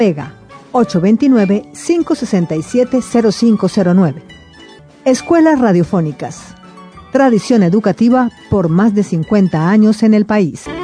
Vega, 829-567-0509. Escuelas Radiofónicas. Tradición educativa por más de 50 años en el país.